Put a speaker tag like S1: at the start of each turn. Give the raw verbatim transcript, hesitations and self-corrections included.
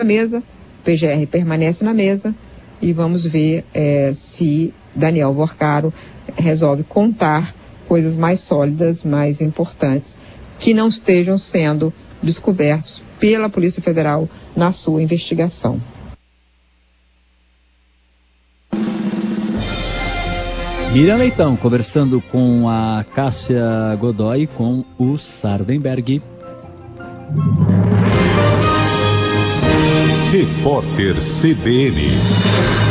S1: na mesa, P G R permanece na mesa e vamos ver é, se Daniel Vorcaro resolve contar coisas mais sólidas, mais importantes, que não estejam sendo descobertos pela Polícia Federal na sua investigação.
S2: Miriam Leitão conversando com a Cássia Godoy, com o Sardenberg.
S3: Repórter C B N.